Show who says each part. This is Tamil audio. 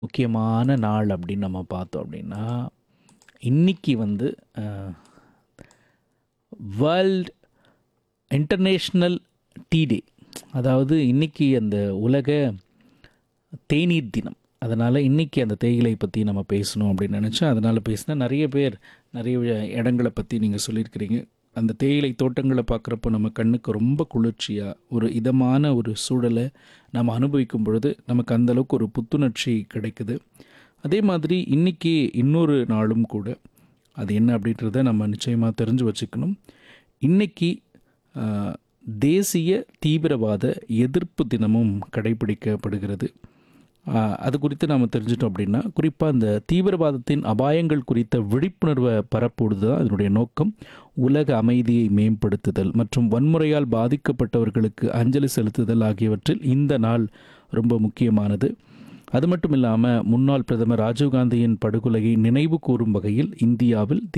Speaker 1: முக்கியமான நாள் அப்படின்னு நம்ம பார்த்தோம் அப்படின்னா, இன்னைக்கு வந்து வேர்ல்ட் இன்டர்நேஷ்னல் டீ டே. அதாவது இன்னைக்கு அந்த உலக தேநீர் தினம். அதனால் இன்றைக்கி அந்த தேயிலை பற்றி நம்ம பேசணும் அப்படின்னு நினச்சேன். அதனால் பேசினேன். நிறைய பேர் நிறைய இடங்களை பற்றி நீங்கள் சொல்லியிருக்கிறீங்க. அந்த தேயிலை தோட்டங்களை பார்க்குறப்போ நம்ம கண்ணுக்கு ரொம்ப குளிர்ச்சியாக ஒரு இதமான ஒரு சூழலை நம்ம அனுபவிக்கும் பொழுது நமக்கு அந்தளவுக்கு ஒரு புத்துணர்ச்சி கிடைக்குது. அதே மாதிரி இன்றைக்கி இன்னொரு நாளும் கூட. அது என்ன அப்படின்றத நம்ம நிச்சயமாக தெரிஞ்சு வச்சுக்கணும். இன்றைக்கி தேசிய தீவிரவாத எதிர்ப்பு தினமும் கடைபிடிக்கப்படுகிறது. அது குறித்து நாம் தெரிஞ்சிட்டோம் அப்படின்னா, குறிப்பாக இந்த தீவிரவாதத்தின் அபாயங்கள் குறித்த விழிப்புணர்வை பரப்புவது தான் அதனுடைய நோக்கம். உலக அமைதியை மேம்படுத்துதல் மற்றும் வன்முறையால் பாதிக்கப்பட்டவர்களுக்கு அஞ்சலி செலுத்துதல் ஆகியவற்றில் இந்த நாள் ரொம்ப முக்கியமானது. அது மட்டும் இல்லாமல் முன்னாள் பிரதமர் ராஜீவ்காந்தியின் படுகொலையை நினைவு கூறும் வகையில் இந்தியாவில்